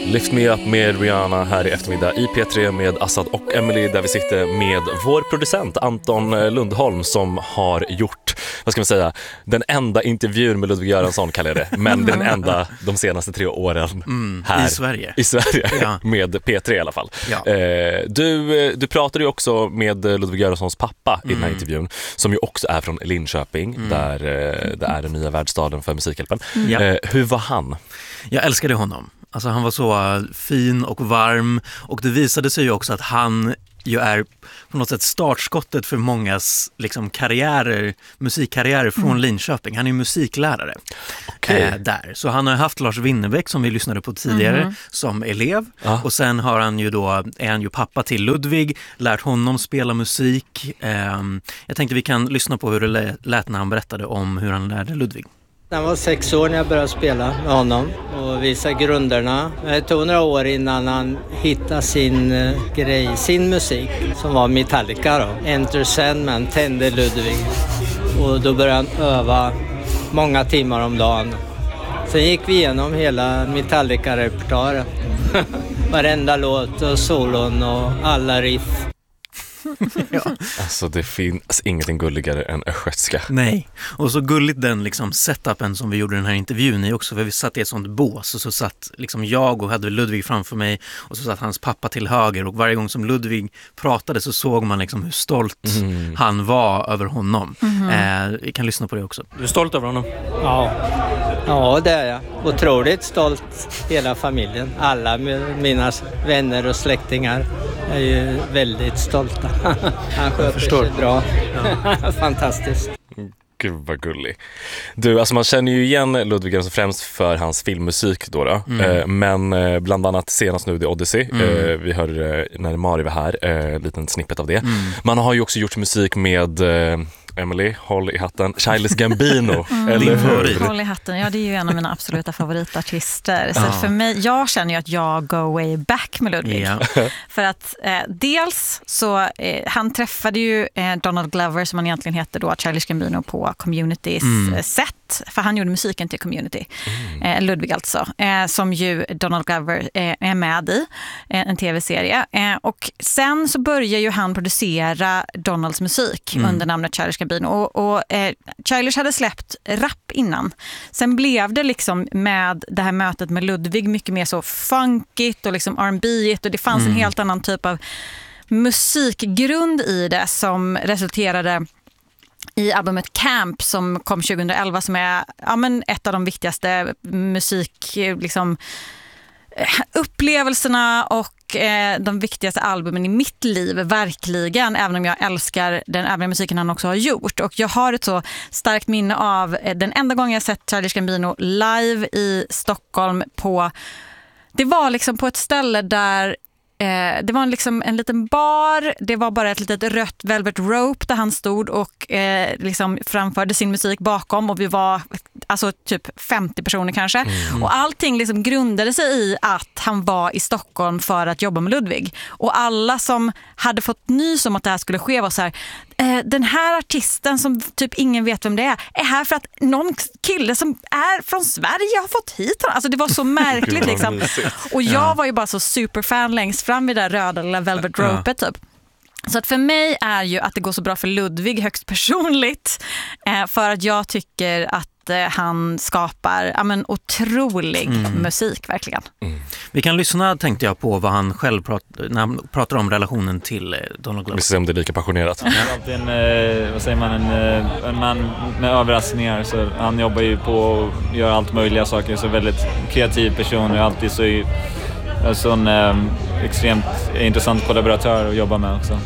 Lift Me Up med Rihanna här i eftermiddag i P3 med Assad och Emily, där vi sitter med vår producent Anton Lundholm som har gjort, vad ska man säga, den enda intervjun med Ludvig Göransson kallar jag det, men den enda de senaste 3 åren här i Sverige ja. Med P3 i alla fall. Ja. Du pratade ju också med Ludvig Göranssons pappa i den här intervjun, som ju också är från Linköping, där det är den nya världsstaden för Musikhjälpen. Hur var han? Jag älskade honom. Alltså han var så fin och varm, och det visade sig ju också att han ju är på något sätt startskottet för mångas liksom musikkarriärer från Linköping. Han är ju musiklärare där. Så han har haft Lars Winnerbäck som vi lyssnade på tidigare som elev. Och sen har han ju då, är han ju pappa till Ludvig, lärt honom spela musik. Jag tänkte vi kan lyssna på hur det lät när han berättade om hur han lärde Ludvig. Jag var 6 år när jag började spela med honom och visa grunderna. Det tog några år innan han hittade sin musik som var Metallica då. Enter Sandman tände Ludvig och då började han öva många timmar om dagen. Sen gick vi igenom hela Metallica-repertoaren. Varenda låt och solon och alla riff. Ja. Alltså det finns ingenting gulligare än östgötska. Nej, och så gulligt den liksom setupen som vi gjorde den här intervjun i också, för vi satt i ett sånt bås och så satt liksom jag och hade Ludvig framför mig och så satt hans pappa till höger, och varje gång som Ludvig pratade så såg man liksom hur stolt han var över honom. Vi kan lyssna på det också. Du är stolt över honom? Ja, det är jag. Otroligt stolt, hela familjen. Alla mina vänner och släktingar är ju väldigt stolta. Han sköter sig bra. Ja. Fantastiskt. Gud vad gullig. Du, alltså man känner ju igen Ludvig Göransson främst för hans filmmusik då. Men bland annat senast nu The Odyssey. Vi hörde när Mari var här, en liten snippet av det. Man har ju också gjort musik med Emily, håll i hatten, Childish Gambino. Eller hur? Håll i hatten, ja, det är ju en av mina absoluta favoritartister. Så för mig, jag känner ju att jag go way back med Ludvig. För att dels så han träffade ju Donald Glover, som han egentligen heter då, Childish Gambino, på Communitys set. För han gjorde musiken till Community. Ludvig alltså. Som ju Donald Glover är med i. En tv-serie. Och sen så börjar ju han producera Donalds musik under namnet Childish Gambino. Och Childish hade släppt rap innan. Sen blev det liksom med det här mötet med Ludvig mycket mer så funkigt och liksom R&B-igt. Och det fanns en helt annan typ av musikgrund i det som resulterade i albumet Camp som kom 2011, som är ett av de viktigaste liksom, upplevelserna och de viktigaste albumen i mitt liv, verkligen, även om jag älskar den övriga musiken han också har gjort. Och jag har ett så starkt minne av den enda gången jag sett Childish Gambino live i Stockholm det var liksom på ett ställe där det var liksom en liten bar, det var bara ett litet rött velvet rope där han stod och liksom framförde sin musik bakom, och vi var alltså typ 50 personer kanske. Och allting liksom grundade sig i att han var i Stockholm för att jobba med Ludvig. Och alla som hade fått nys om att det här skulle ske var så här: den här artisten som typ ingen vet vem det är här för att någon kille som är från Sverige har fått hit honom. Alltså det var så märkligt liksom. Och jag var ju bara så superfan längst fram vid det där röda eller velvet rope typ. Så att för mig är ju att det går så bra för Ludvig högst personligt, för att jag tycker att han skapar otrolig musik, verkligen. Vi kan lyssna, tänkte jag, på vad han själv när han pratar om relationen till Donald Glover. Vi ser om det är lika passionerat. Han är alltid en man med överraskningar, så han jobbar ju på att göra allt möjliga saker, så väldigt kreativ person och alltid så en extremt intressant kollaboratör att jobba med också.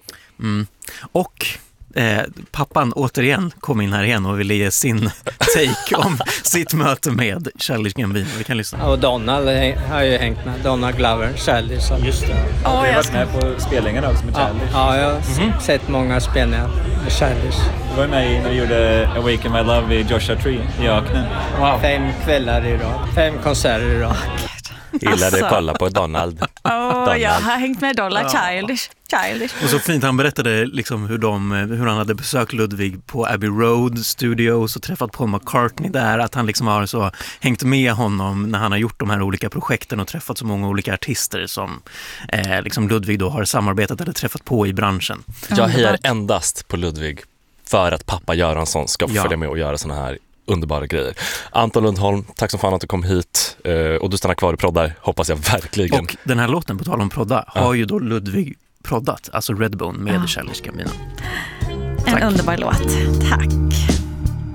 Och pappan återigen kom in här igen och ville ge sin take om sitt möte med Childish Gambino. Vi kan lyssna. Och Donald har ju hängt med. Donald Glover, Childish. Just det. Jag har varit med på spelningarna också med Childish. Ja, jag har sett många spelningar med Childish. Du var med när vi gjorde Awaken My Love i Joshua Tree i öknen. Wow. 5 kvällar i rad. 5 konserter i rad. Gillade att kolla på Donald. Jag har hängt med Dollar. Childish. Och så fint, han berättade liksom hur han hade besökt Ludwig på Abbey Road Studios och träffat Paul McCartney där, att han liksom har så hängt med honom när han har gjort de här olika projekten och träffat så många olika artister som liksom Ludwig då har samarbetat eller träffat på i branschen. Jag hejar endast på Ludwig för att pappa Göransson ska följa med och göra såna här underbara grejer. Anton Lundholm, tack så fan att du kom hit och du stannar kvar och proddar, hoppas jag verkligen. Och den här låten, på tal om prodda, har ju då Ludwig proddat, alltså Redbone med Childish Gambino. En underbar låt. Tack.